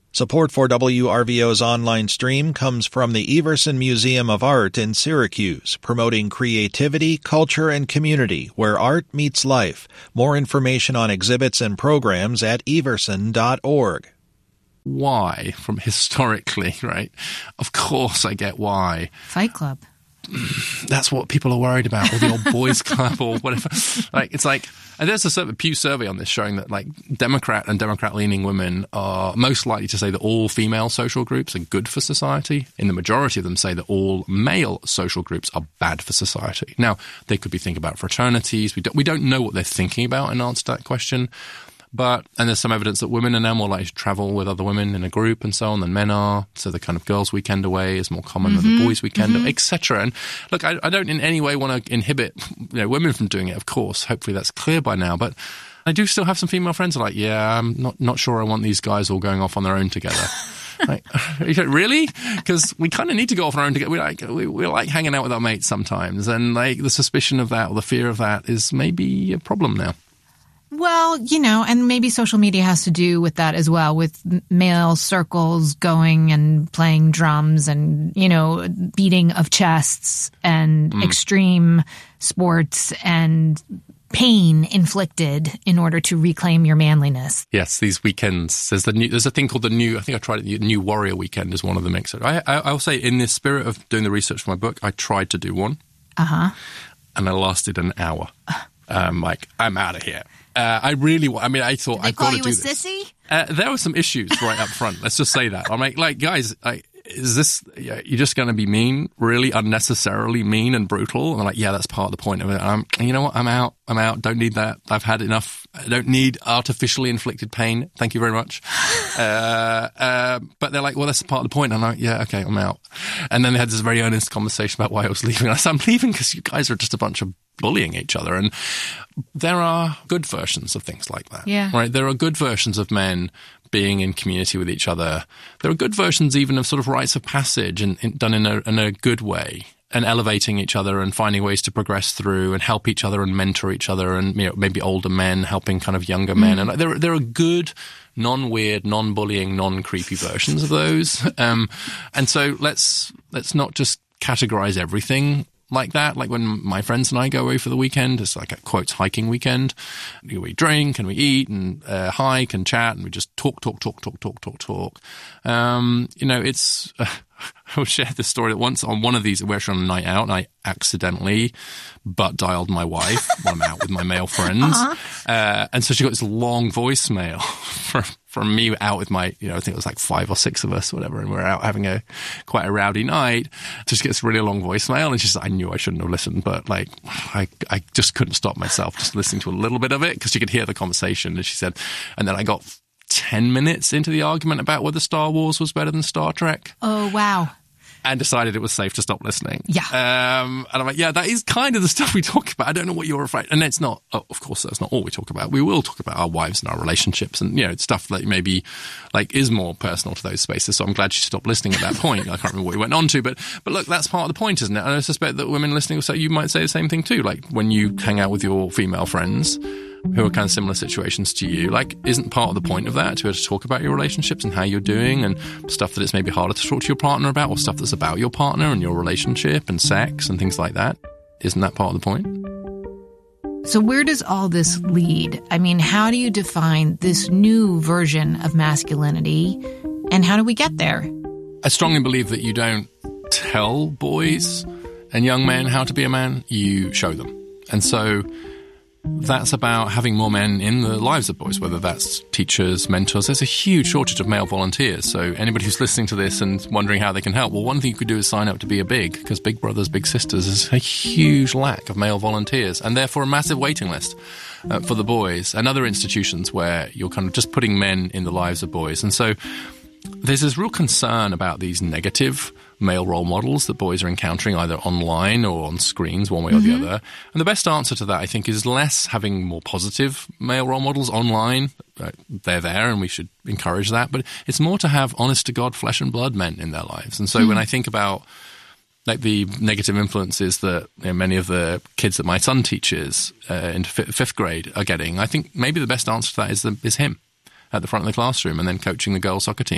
Support for WRVO's online stream comes from the Everson Museum of Art in Syracuse, promoting creativity, culture, and community where art meets life. More information on exhibits and programs at everson.org. Why, from historically, right? Of course I get why. Fight Club. That's what people are worried about, or the old boys club or whatever. It's like, and there's a Pew survey on this showing that like Democrat and Democrat-leaning women are most likely to say that all female social groups are good for society, and the majority of them say that all male social groups are bad for society. Now, they could be thinking about fraternities. We don't know what they're thinking about in answer to that question. And there's some evidence that women are now more likely to travel with other women in a group and so on than men are. So the kind of girls' weekend away is more common than the boys' weekend, etc. And look, I don't in any way want to inhibit women from doing it, of course. Hopefully that's clear by now. But I do still have some female friends who are like, yeah, I'm not sure I want these guys all going off on their own together. Like, really? Because we kind of need to go off on our own together. We like hanging out with our mates sometimes. And like the suspicion of that or the fear of that is maybe a problem now. Well, and maybe social media has to do with that as well, with male circles going and playing drums and, beating of chests and extreme sports and pain inflicted in order to reclaim your manliness. Yes, these weekends. There's a thing called the new, I think I tried it, the New Warrior Weekend is one of the mix. I'll say in the spirit of doing the research for my book, I tried to do one. And I lasted an hour. I'm out of here. I thought I've got to do this. Did they call you a sissy? There were some issues right up front. Let's just say that. I'm like, guys, is this, you're just going to be mean, really unnecessarily mean and brutal? And I'm like, yeah, that's part of the point of it. You know what? I'm out. Don't need that. I've had enough. I don't need artificially inflicted pain. Thank you very much. But they're like, well, that's part of the point. And I'm like, yeah, okay, I'm out. And then they had this very earnest conversation about why I was leaving. And I said, I'm leaving because you guys are just a bunch of bullying each other. And there are good versions of things like that. Yeah. Right? There are good versions of men being in community with each other. There are good versions even of sort of rites of passage and done in a good way, and elevating each other and finding ways to progress through and help each other and mentor each other, and maybe older men helping kind of younger men. And there are good, non-weird, non-bullying, non-creepy versions of those. And so let's not just categorize everything like that. Like when my friends and I go away for the weekend, it's like a quotes hiking weekend. We drink and we eat and hike and chat, and we just talk. It's I will share this story that once on one of these, we're actually on a night out, and I accidentally butt dialed my wife when I'm out with my male friends. And so she got this long voicemail from me out with my, I think it was like 5 or 6 of us, or whatever, and we're out having quite a rowdy night. So she gets a really long voicemail, and she's like, I knew I shouldn't have listened, but like, I just couldn't stop myself just listening to a little bit of it, because she could hear the conversation. And she said, and then I got 10 minutes into the argument about whether Star Wars was better than Star Trek. Oh, wow. And decided it was safe to stop listening. Yeah. And I'm like, yeah, that is kind of the stuff we talk about. I don't know what you're afraid. And it's not, of course, that's not all we talk about. We will talk about our wives and our relationships and, stuff that maybe like is more personal to those spaces. So I'm glad she stopped listening at that point. I can't remember what we went on to, but look, that's part of the point, isn't it? And I suspect that women listening will say, you might say the same thing too. Like when you hang out with your female friends who are kind of similar situations to you, like, isn't part of the point of that to be able to talk about your relationships and how you're doing, and stuff that it's maybe harder to talk to your partner about, or stuff that's about your partner and your relationship and sex and things like that? Isn't that part of the point? So where does all this lead? I mean, how do you define this new version of masculinity, and how do we get there? I strongly believe that you don't tell boys and young men how to be a man, you show them. And so that's about having more men in the lives of boys, whether that's teachers, mentors. There's a huge shortage of male volunteers. So anybody who's listening to this and wondering how they can help, well, one thing you could do is sign up to be a BIG, because Big Brothers Big Sisters is a huge lack of male volunteers, and therefore a massive waiting list for the boys and other institutions where you're kind of just putting men in the lives of boys. And so there's this real concern about these negative male role models that boys are encountering either online or on screens, one way or the other. And the best answer to that, I think, is less having more positive male role models online. They're there and we should encourage that. But it's more to have honest-to-God, flesh and blood men in their lives. And so when I think about like the negative influences that many of the kids that my son teaches in fifth grade are getting, I think maybe the best answer to that is him at the front of the classroom, and then coaching the girls' soccer team.